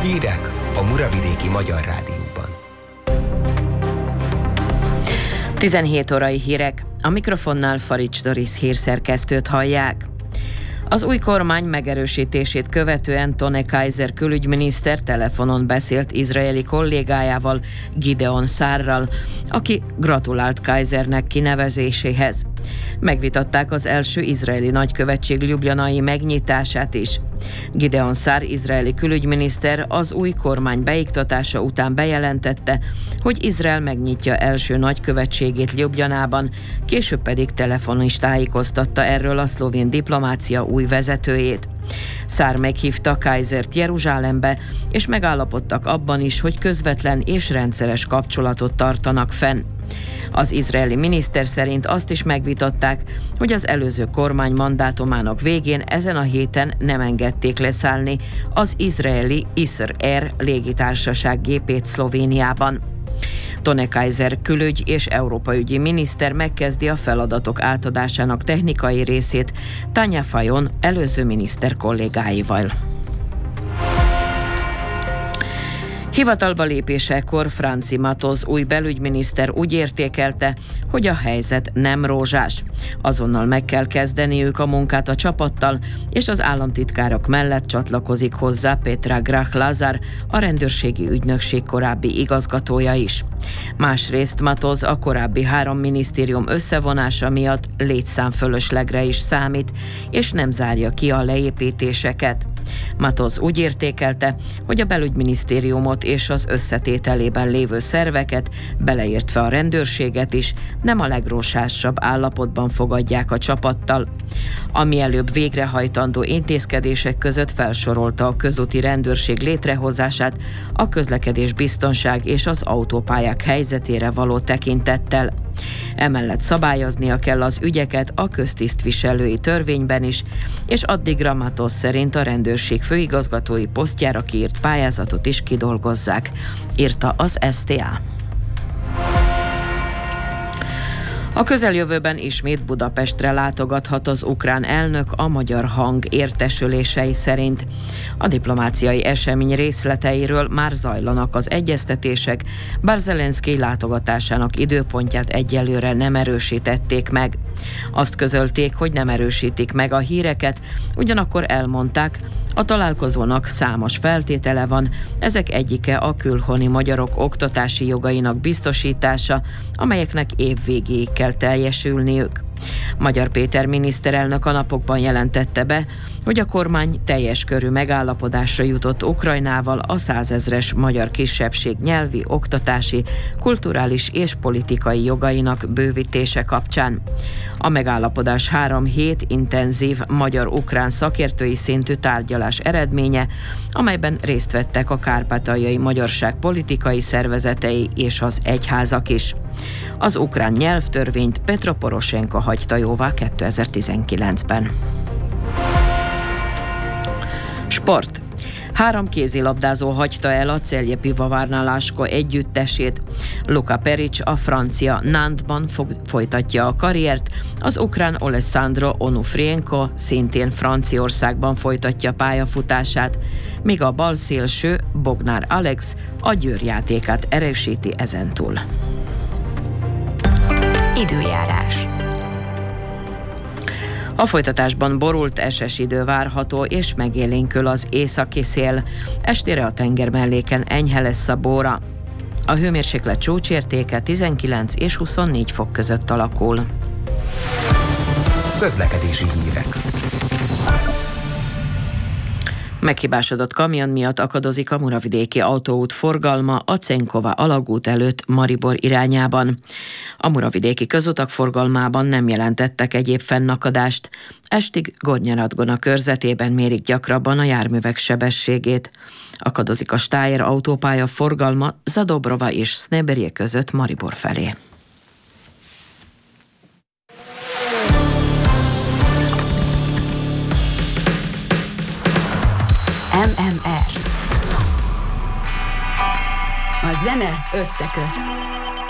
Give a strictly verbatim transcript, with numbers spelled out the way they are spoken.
Hírek a Muravidéki Magyar Rádióban. tizenhét órai hírek. A mikrofonnál Farics Doris hírszerkesztőt hallják. Az új kormány megerősítését követően Tony Kaiser külügyminiszter telefonon beszélt izraeli kollégájával, Gideon Saarral, aki gratulált Kaisernek kinevezéséhez. Megvitatták az első izraeli nagykövetség ljubljanai megnyitását is. Gideon Saar izraeli külügyminiszter az új kormány beiktatása után bejelentette, hogy Izrael megnyitja első nagykövetségét Ljubljanában, később pedig telefonon is tájékoztatta erről a szlovén diplomácia új vezetőjét. Saar meghívta Kaisert Jeruzsálembe, és megállapodtak abban is, hogy közvetlen és rendszeres kapcsolatot tartanak fenn. Az izraeli miniszter szerint azt is megvitatták, hogy az előző kormány mandátumának végén ezen a héten nem engedték leszállni az izraeli Isr Air légitársaság gépét Szlovéniában. Tony Kaiser külügy- és európaügyi miniszter megkezdi a feladatok átadásának technikai részét Tanja Fajon előző miniszter kollégáival. Hivatalba lépésekor Franci Matoz új belügyminiszter úgy értékelte, hogy a helyzet nem rózsás. Azonnal meg kell kezdeniük a munkát a csapattal, és az államtitkárok mellett csatlakozik hozzá Petra Grach Lazar, a rendőrségi ügynökség korábbi igazgatója is. Másrészt Matoz a korábbi három minisztérium összevonása miatt létszámfölöslegre is számít, és nem zárja ki a leépítéseket. Matoz úgy értékelte, hogy a belügyminisztériumot és az összetételében lévő szerveket, beleértve a rendőrséget is, nem a legrózsásabb állapotban fogadják a csapattal. A mielőbb végrehajtandó intézkedések között felsorolta a közúti rendőrség létrehozását, a közlekedés biztonság és az autópályák helyzetére való tekintettel. Emellett szabályoznia kell az ügyeket a köztisztviselői törvényben is, és addigra Matoz szerint a rendőrség főigazgatói posztjára kiírt pályázatot is kidolgozzák, írta az es té á. A közeljövőben ismét Budapestre látogathat az ukrán elnök a Magyar Hang értesülései szerint. A diplomáciai esemény részleteiről már zajlanak az egyeztetések, bár Zelenszkij látogatásának időpontját egyelőre nem erősítették meg. Azt közölték, hogy nem erősítik meg a híreket, ugyanakkor elmondták, a találkozónak számos feltétele van, ezek egyike a külhoni magyarok oktatási jogainak biztosítása, amelyeknek év végéig kell teljesülniük. Magyar Péter miniszterelnök a napokban jelentette be, hogy a kormány teljes körű megállapodásra jutott Ukrajnával a százezres magyar kisebbség nyelvi, oktatási, kulturális és politikai jogainak bővítése kapcsán. A megállapodás három hét intenzív magyar-ukrán szakértői szintű tárgyalás eredménye, amelyben részt vettek a kárpátaljai magyarság politikai szervezetei és az egyházak is. Az ukrán nyelvtörvényt Petro Poroshenko hagyta jóvá kétezer-tizenkilencben. Sport. Három kézilabdázó hagyta el a Celje Pivovarna Laško együttesét. Luka Peric a francia Nantban folytatja a karriert, az ukrán Alessandro Onufrienko szintén Franciaországban folytatja pályafutását, míg a balszélső Bognár Alex a Győr játékát erősíti ezentúl. Időjárás. A folytatásban borult eses idő várható, és megélénkül az északi szél. Estére a tengermelléken enyhe lesz a bóra. A hőmérséklet csúcsértéke tizenkilenc és huszonnégy fok között alakul. Közlekedési hírek. Meghibásodott kamion miatt akadozik a Muravidéki autóút forgalma a Cenkova alagút előtt Maribor irányában. A muravidéki közutak forgalmában nem jelentettek egyéb fennakadást. Estig Gornyaradgona körzetében mérik gyakrabban a járművek sebességét. Akadozik a Stájer autópálya forgalma Zadobrova és Sneberje között Maribor felé. em em er. A zene összeköt.